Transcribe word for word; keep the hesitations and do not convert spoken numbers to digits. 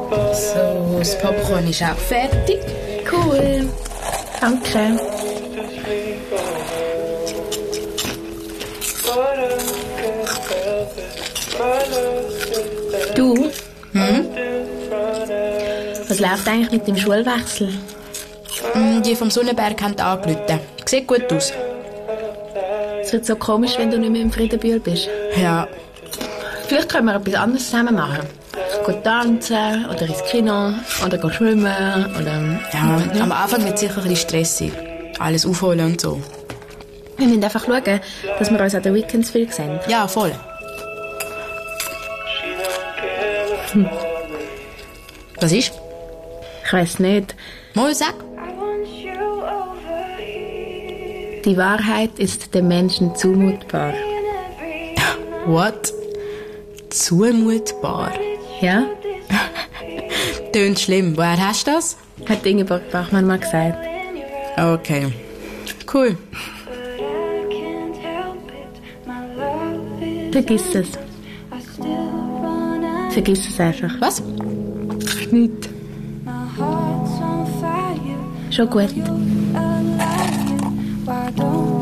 So, das Popcorn ist auch fertig. Cool. Danke. Du? Hm? Was läuft eigentlich mit dem Schulwechsel? Die vom Sonnenberg haben angerufen. Sieht gut aus. Es wird so komisch, wenn du nicht mehr im Friedenbühl bist. Ja. Vielleicht können wir etwas anderes zusammen machen. Gehen tanzen oder ins Kino oder gehen schwimmen oder... Ja, am Anfang wird es sicher ein bisschen stressig. Alles aufholen und so. Wir müssen einfach schauen, dass wir uns an den Weekends viel sehen. Ja, voll. Hm. Was ist? Ich weiss nicht. Mal sag. Die Wahrheit ist dem Menschen zumutbar. What? Zumutbar? Ja? Tönt schlimm. Woher hast du das? Hat Ingeborg Bachmann mal gesagt. Okay. Cool. Vergiss es. Vergiss es einfach. Was? Nicht. Schon gut. Why don't